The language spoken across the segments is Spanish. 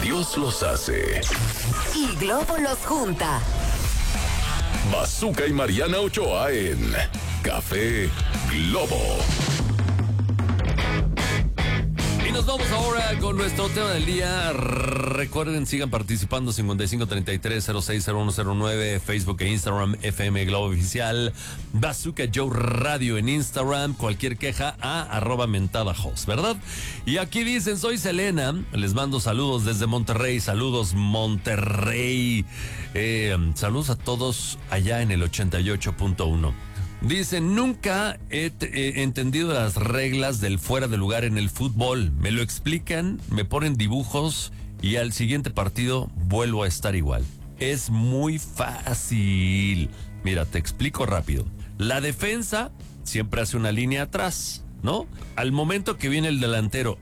Dios los hace y Globo los junta. Bazooka y Mariana Ochoa en Café Globo. Y nos vamos ahora con nuestro tema del día. Recuerden, sigan participando 5533-060109, Facebook e Instagram, FM Globo Oficial, Bazooka Joe Radio en Instagram, cualquier queja a @mentadahost, ¿verdad? Y aquí dicen, soy Selena, les mando saludos desde Monterrey, saludos Monterrey, saludos a todos allá en el 88.1. Dicen, nunca he entendido las reglas del fuera de lugar en el fútbol. Me lo explican, me ponen dibujos y al siguiente partido vuelvo a estar igual. Es muy fácil. Mira, te explico rápido. La defensa siempre hace una línea atrás, ¿no? Al momento que viene el delantero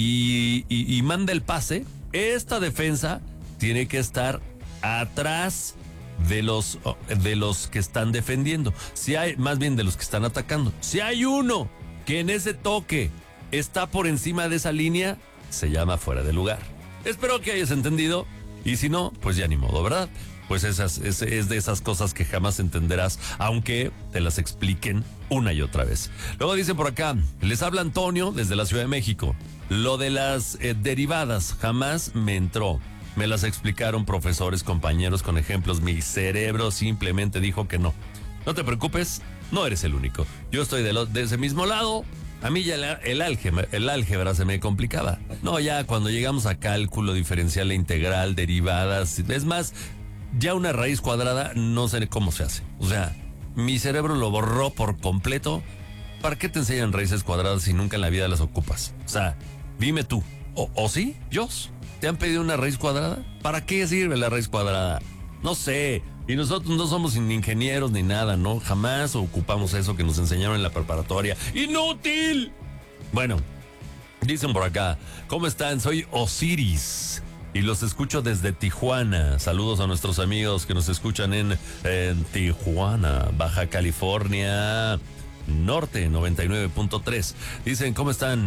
y manda el pase, esta defensa tiene que estar atrás de los que están defendiendo, si hay, más bien de los que están atacando. Si hay uno que en ese toque está por encima de esa línea, se llama fuera de lugar. Espero que hayas entendido, y si no, pues ya ni modo, ¿verdad? Pues es de esas cosas que jamás entenderás, aunque te las expliquen una y otra vez. Luego dicen por acá, les habla Antonio desde la Ciudad de México. Lo de las derivadas jamás me entró. Me las explicaron profesores, compañeros con ejemplos. Mi cerebro simplemente dijo que no. No te preocupes, no eres el único. Yo estoy de ese mismo lado. A mí ya el álgebra se me complicaba. No, ya cuando llegamos a cálculo diferencial e integral, derivadas, es más, ya una raíz cuadrada no sé cómo se hace. O sea, mi cerebro lo borró por completo. ¿Para qué te enseñan raíces cuadradas si nunca en la vida las ocupas? O sea, dime tú, ¿o sí, Jos? ¿Te han pedido una raíz cuadrada? ¿Para qué sirve la raíz cuadrada? No sé. Y nosotros no somos ni ingenieros ni nada, ¿no? Jamás ocupamos eso que nos enseñaron en la preparatoria. ¡Inútil! Bueno, dicen por acá, ¿cómo están? Soy Osiris y los escucho desde Tijuana. Saludos a nuestros amigos que nos escuchan en Tijuana, Baja California Norte, 99.3. Dicen, ¿cómo están?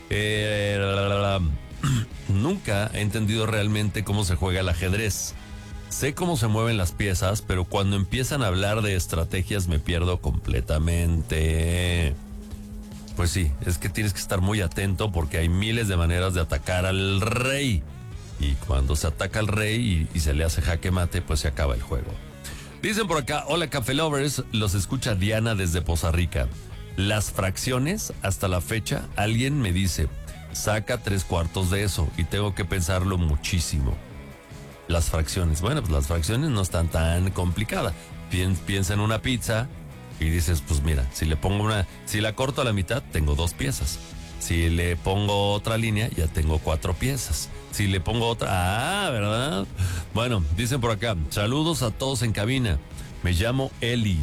Nunca he entendido realmente cómo se juega el ajedrez. Sé cómo se mueven las piezas, pero cuando empiezan a hablar de estrategias me pierdo completamente. Pues sí, es que tienes que estar muy atento porque hay miles de maneras de atacar al rey. Y cuando se ataca al rey y se le hace jaque mate, pues se acaba el juego. Dicen por acá, hola Café Lovers, los escucha Diana desde Poza Rica. Las fracciones, hasta la fecha, alguien me dice, saca 3/4 de eso y tengo que pensarlo muchísimo. Las fracciones, bueno, pues las fracciones no están tan complicadas. Piensa en una pizza y dices, pues mira, si la corto a la mitad, tengo 2 piezas. Si le pongo otra línea, ya tengo 4 piezas. Si le pongo otra, ¿verdad? Bueno, dicen por acá, saludos a todos en cabina. Me llamo Eli.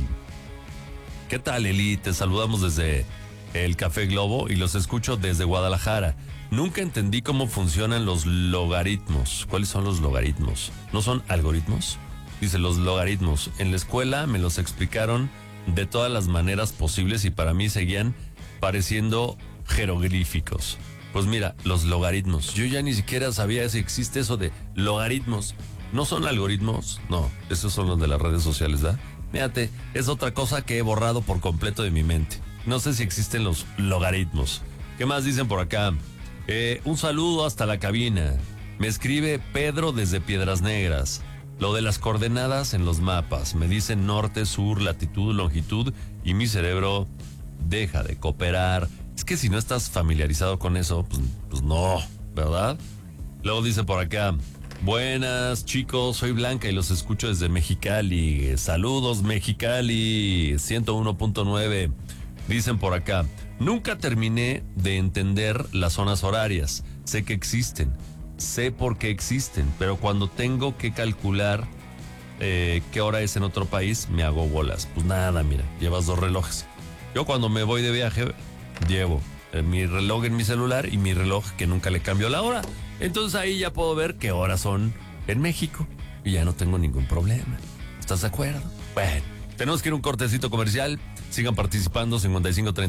¿Qué tal, Eli? Te saludamos desde el Café Globo y los escucho desde Guadalajara. Nunca entendí cómo funcionan los logaritmos. ¿Cuáles son los logaritmos? ¿No son algoritmos? Dice, los logaritmos. En la escuela me los explicaron de todas las maneras posibles y para mí seguían pareciendo jeroglíficos. Pues mira, los logaritmos. Yo ya ni siquiera sabía si existe eso de logaritmos. ¿No son algoritmos? No, esos son los de las redes sociales, ¿verdad? Fíjate, es otra cosa que he borrado por completo de mi mente. No sé si existen los logaritmos. ¿Qué más dicen por acá? Un saludo hasta la cabina. Me escribe Pedro desde Piedras Negras. Lo de las coordenadas en los mapas. Me dicen norte, sur, latitud, longitud y mi cerebro deja de cooperar. Es que si no estás familiarizado con eso, pues no, ¿verdad? Luego dice por acá, buenas chicos, soy Blanca y los escucho desde Mexicali. Saludos Mexicali, 101.9. Dicen por acá, nunca terminé de entender las zonas horarias. Sé que existen, sé por qué existen, pero cuando tengo que calcular qué hora es en otro país, me hago bolas. Pues nada, mira, llevas 2 relojes. Yo cuando me voy de viaje, llevo mi reloj en mi celular y mi reloj que nunca le cambio la hora. Entonces ahí ya puedo ver qué horas son en México y ya no tengo ningún problema. ¿Estás de acuerdo? Bueno, tenemos que ir a un cortecito comercial. Sigan participando, 5530.